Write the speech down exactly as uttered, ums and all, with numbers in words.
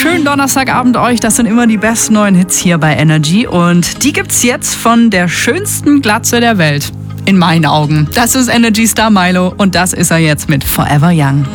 schönen Donnerstagabend euch. Das sind immer die besten neuen Hits hier bei Energy. Und die gibt's jetzt von der schönsten Glatze der Welt. In meinen Augen. Das ist Energy Star Milo und das ist er jetzt mit Forever Young.